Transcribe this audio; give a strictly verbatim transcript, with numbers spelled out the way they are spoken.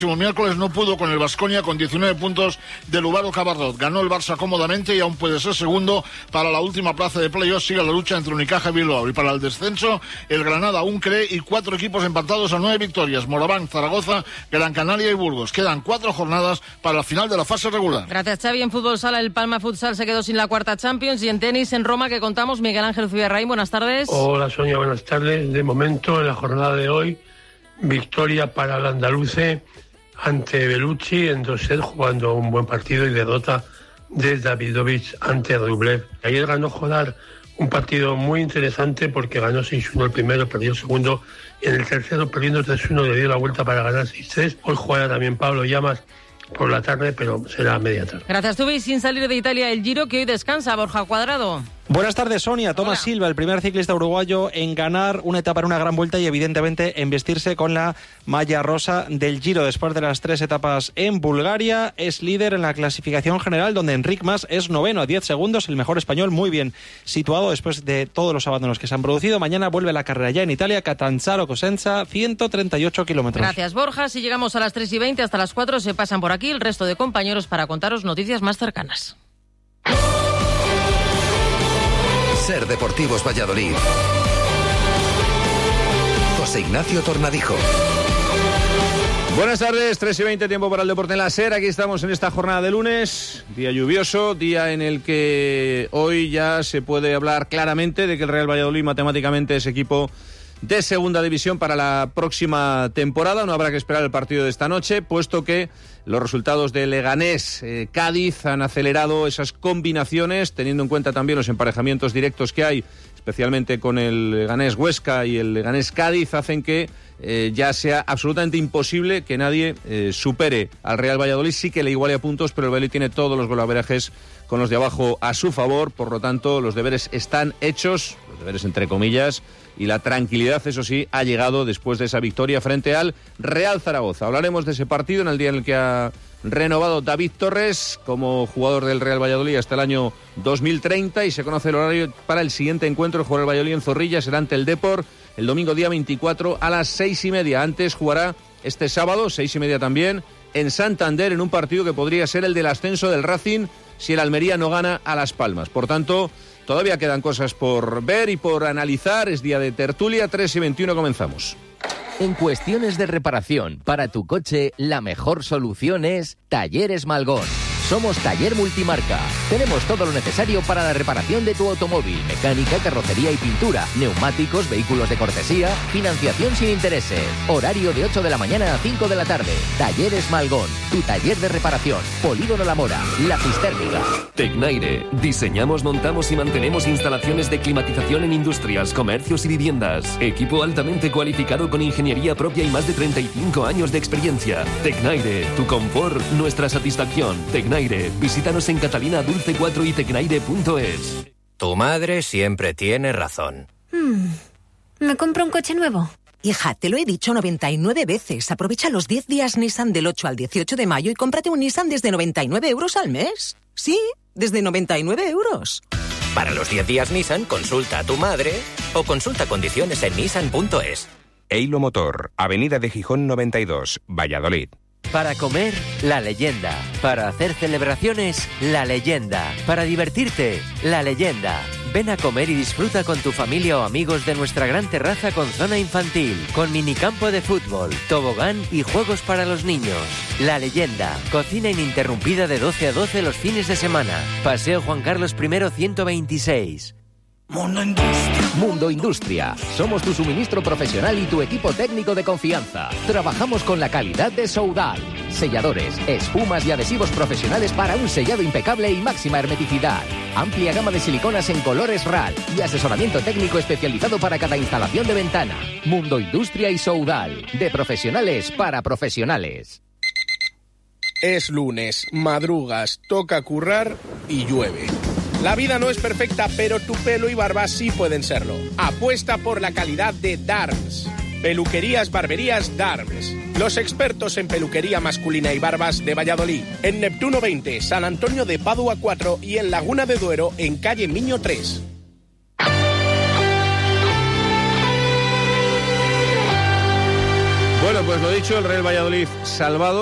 El miércoles no pudo con el Baskonia con diecinueve puntos del Lubaro Cabardot. Ganó el Barça cómodamente y aún puede ser segundo para la última plaza de playoff. Sigue la lucha entre Unicaja y Bilbao. Y para el descenso, el Granada aún cree y cuatro equipos empatados a nueve victorias. Moraván, Zaragoza, Gran Canaria y Burgos. Quedan cuatro jornadas para la final de la fase regular. Gracias, Xavi. En fútbol sala, el Palma Futsal se quedó sin la cuarta Champions. Y en tenis, en Roma, que contamos, Miguel Ángel Zubiarraín. Buenas tardes. Hola, Sonia. Buenas tardes. De momento, en la jornada de hoy, victoria para el andaluce ante Bellucci en dos sets, jugando un buen partido, y derrota de Davidovich ante Rublev. Ayer ganó Jodar un partido muy interesante porque ganó seis uno el primero, perdió el segundo, y en el tercero, perdiendo tres uno, le dio la vuelta para ganar seis tres. Hoy juega también Pablo Llamas por la tarde, pero será a media tarde. Gracias, Tubi. Sin salir de Italia, el Giro, que hoy descansa. Borja Cuadrado. Buenas tardes, Sonia. Tomás Hola. Silva, el primer ciclista uruguayo en ganar una etapa en una gran vuelta y evidentemente en vestirse con la malla rosa del Giro después de las tres etapas en Bulgaria. Es líder en la clasificación general, donde Enric Mas es noveno a diez segundos, el mejor español, muy bien situado después de todos los abandonos que se han producido. Mañana vuelve la carrera ya en Italia, Catanzaro-Cosenza, ciento treinta y ocho kilómetros. Gracias, Borja. Si llegamos a las tres y veinte, hasta las cuatro se pasan por aquí el resto de compañeros para contaros noticias más cercanas. Ser Deportivos Valladolid. José Ignacio Tornadijo. Buenas tardes, tres y veinte, tiempo para el deporte en la SER. Aquí estamos en esta jornada de lunes, día lluvioso, día en el que hoy ya se puede hablar claramente de que el Real Valladolid matemáticamente es equipo de segunda división para la próxima temporada. No habrá que esperar el partido de esta noche, puesto que los resultados de Leganés, eh, Cádiz han acelerado esas combinaciones, teniendo en cuenta también los emparejamientos directos que hay, especialmente con el Leganés Huesca y el Leganés Cádiz, hacen que eh, ya sea absolutamente imposible que nadie eh, supere al Real Valladolid. Sí que le iguale a puntos, pero el Valladolid tiene todos los golaverajes con los de abajo a su favor, por lo tanto los deberes están hechos, los deberes entre comillas, y la tranquilidad, eso sí, ha llegado después de esa victoria frente al Real Zaragoza. Hablaremos de ese partido en el día en el que ha renovado David Torres como jugador del Real Valladolid hasta el año dos mil treinta, y se conoce el horario para el siguiente encuentro. Jugará el Valladolid en Zorrilla, será ante el Depor el domingo día veinticuatro a las seis y media. Antes jugará este sábado, seis y media también, en Santander, en un partido que podría ser el del ascenso del Racing si el Almería no gana a Las Palmas. Por tanto, todavía quedan cosas por ver y por analizar. Es día de tertulia, tres y veintiuno, comenzamos. En cuestiones de reparación para tu coche, la mejor solución es Talleres Malgón. Somos Taller Multimarca. Tenemos todo lo necesario para la reparación de tu automóvil: mecánica, carrocería y pintura, neumáticos, vehículos de cortesía, financiación sin intereses. Horario de ocho de la mañana a cinco de la tarde. Talleres Malgón, tu taller de reparación. Polígono La Mora, La Cisterna. Tecnaire. Diseñamos, montamos y mantenemos instalaciones de climatización en industrias, comercios y viviendas. Equipo altamente cualificado con ingeniería propia y más de treinta y cinco años de experiencia. Tecnaire, tu confort, nuestra satisfacción. Tecnaire. Visítanos en Catalina Dulce cuatro y tecnaire punto es. Tu madre siempre tiene razón. Hmm. ¿Me compro un coche nuevo? Hija, te lo he dicho noventa y nueve veces. Aprovecha los diez días Nissan del ocho al dieciocho de mayo y cómprate un Nissan desde noventa y nueve euros al mes. Sí, desde noventa y nueve euros. Para los diez días Nissan, consulta a tu madre o consulta condiciones en nissan punto es. Eilo Motor, Avenida de Gijón noventa y dos, Valladolid. Para comer, La Leyenda. Para hacer celebraciones, La Leyenda. Para divertirte, La Leyenda. Ven a comer y disfruta con tu familia o amigos de nuestra gran terraza con zona infantil, con minicampo de fútbol, tobogán y juegos para los niños. La Leyenda. Cocina ininterrumpida de doce a doce los fines de semana. Paseo Juan Carlos I ciento veintiséis. Mundo Industria. Mundo Industria. Somos tu suministro profesional y tu equipo técnico de confianza. Trabajamos con la calidad de Soudal. Selladores, espumas y adhesivos profesionales para un sellado impecable y máxima hermeticidad. Amplia gama de siliconas en colores R A L y asesoramiento técnico especializado para cada instalación de ventana. Mundo Industria y Soudal. De profesionales para profesionales. Es lunes, madrugas, toca currar y llueve. La vida no es perfecta, pero tu pelo y barba sí pueden serlo. Apuesta por la calidad de Darms. Peluquerías, barberías Darms. Los expertos en peluquería masculina y barbas de Valladolid. En Neptuno veinte, San Antonio de Padua cuatro y en Laguna de Duero, en calle Miño tres. Bueno, pues lo dicho, el Real Valladolid salvado.